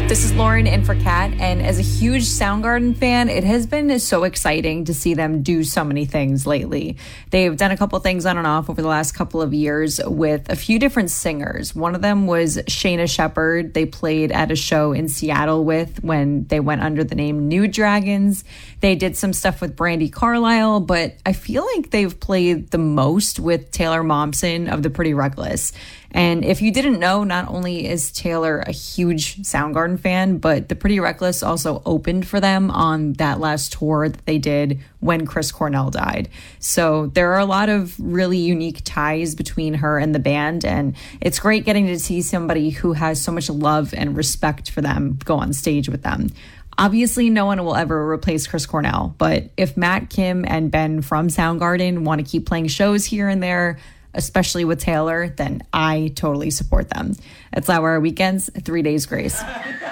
This is Lauren in for Kat, and as a huge Soundgarden fan, it has been so exciting to see them do so many things lately. They've done a couple things on and off over the last couple of years with a few different singers. One of them was Shayna Shepherd. They played at a show in Seattle with when they went under the name New Dragons. They did some stuff with Brandi Carlile, but I feel like they've played the most with Taylor Momsen of the Pretty Reckless. And if you didn't know, not only is Taylor a huge Soundgarden fan, but the Pretty Reckless also opened for them on that last tour that they did when Chris Cornell died. So there are a lot of really unique ties between her and the band, and it's great getting to see somebody who has so much love and respect for them go on stage with them. Obviously, no one will ever replace Chris Cornell, but if Matt, Kim, and Ben from Soundgarden want to keep playing shows here and there, especially with Taylor, then I totally support them. It's Loud Wire Weekends, 3 Days Grace.